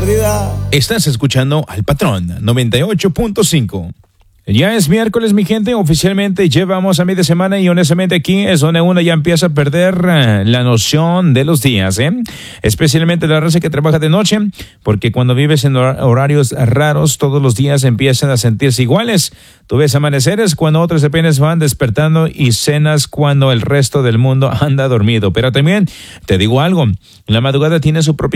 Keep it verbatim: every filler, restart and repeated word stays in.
perdida. Estás escuchando al Patrón noventa y ocho punto cinco. Ya es miércoles, mi gente, oficialmente llevamos a media semana y honestamente aquí es donde uno ya empieza a perder uh, la noción de los días, ¿eh? Especialmente la raza que trabaja de noche, porque cuando vives en hor- horarios raros, todos los días empiezan a sentirse iguales. Tú ves amaneceres cuando otros apenas van despertando y cenas cuando el resto del mundo anda dormido. Pero también te digo algo, la madrugada tiene su propia